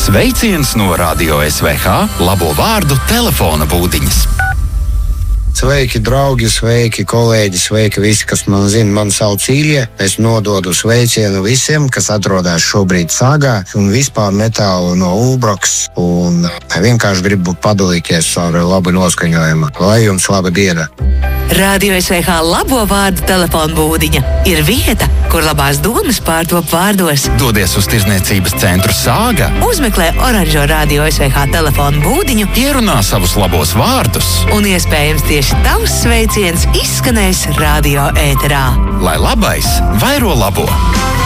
Sveiciens no Radio SVH labo vārdu telefona būdiņas. Sveiki, draugi, sveiki, kolēģi, sveiki visi, kas man zina. Mani sauc Ilja. Es nododu sveicienu visiem, kas atrodas šobrīd Sāgā un vispār netālu no Ulbrokas. Un vienkārši gribu padalīties ar labu noskaņojumu. Lai jums laba diena! Radio SVH labo vārdu telefona būdiņa ir vieta, kur labās domas pārtop vārdos. Dodies uz tirzniecības centru Sāga, Uzmeklē oranžo Radio SVH telefona būdiņu, ierunā savus labos vārdus, un iespējams tieši tavs sveiciens izskanēs radio ēterā. lai labais vairo labo.